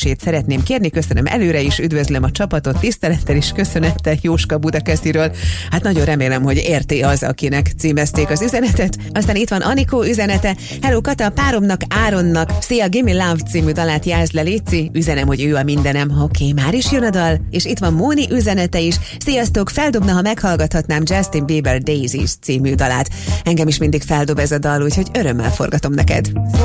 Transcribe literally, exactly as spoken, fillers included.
elismerését szeretném kérni. Köszönöm előre is, üdvözlöm a csapatot, tisztelettel és köszönettel Jóska Budakesziről. Hát nagyon remélem, hogy érti az, akinek címezték az üzenetet. Aztán itt van Anikó üzenete. Hello Kata, a páromnak Áronnak Szia Gimme Love című dalát játsz le, léci. Üzenem, hogy ő a mindenem. Oké, okay, már is jön a dal. És itt van Móni üzenete is. Sziasztok, feldobna, ha meghallgathatnám Justin Bieber Daisies című dalát. Engem is mindig feldob ez a dal, úgyhogy örömmel forgatom neked.